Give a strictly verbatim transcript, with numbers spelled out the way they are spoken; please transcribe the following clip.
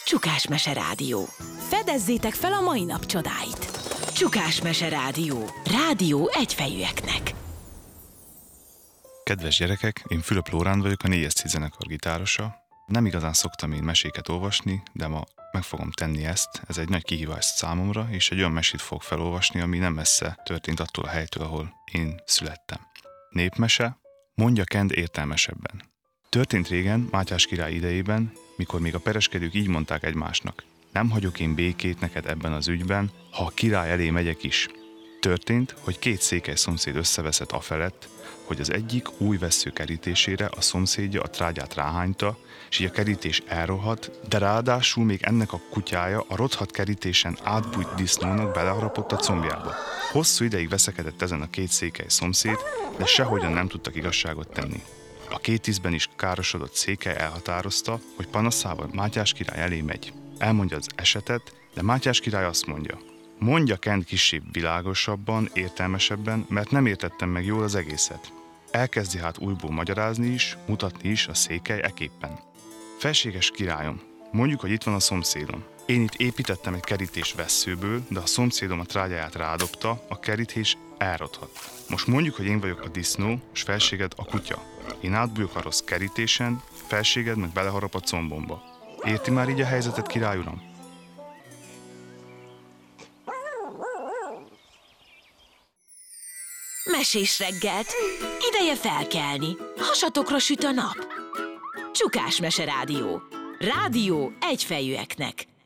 Csukás Mese Rádió. Fedezzétek fel a mai nap csodáit! Csukás Mese Rádió. Rádió egyfejűeknek. Kedves gyerekek, én Fülöp Lóránd vagyok, a négyes cé zenekar gitárosa. Nem igazán szoktam én meséket olvasni, de ma meg fogom tenni ezt. Ez egy nagy kihívás számomra, és egy olyan mesét fogok felolvasni, ami nem messze történt attól a helytől, ahol én születtem. Népmese, Mondja Kend értelmesebben. Történt régen, Mátyás király idejében, mikor még a pereskedők így mondták egymásnak: nem hagyok én békét neked ebben az ügyben, ha a király elé megyek is. Történt, hogy két székely szomszéd összeveszett afelett, hogy az egyik új vessző kerítésére a szomszédja a trágyát ráhányta, és így a kerítés elrohadt, de ráadásul még ennek a kutyája a rothadt kerítésen átbújt disznónak beleharapott a combjába. Hosszú ideig veszekedett ezen a két székely szomszéd, de sehogyan nem tudtak igazságot tenni. A két ízben is károsodott székely elhatározta, hogy panaszával Mátyás király elé megy. Elmondja az esetet, de Mátyás király azt mondja: mondja Kend kissé világosabban, értelmesebben, mert nem értettem meg jól az egészet. Elkezdi hát újból magyarázni is, mutatni is a székely eképpen. Felséges királyom, mondjuk, hogy itt van a szomszédom. Én itt építettem egy kerítés vesszőből, de a szomszédom a trágyáját rádobta, a kerítés elrothadt. Most mondjuk, hogy én vagyok a disznó, és felséged a kutya. Én átbújok a rossz kerítésen, felséged meg beleharap a combomba. Érti már így a helyzetet, király uram? Mesés reggelt. Ideje felkelni. Hasatokra süt a nap. Csukás Mese Rádió. Rádió egyfejűeknek.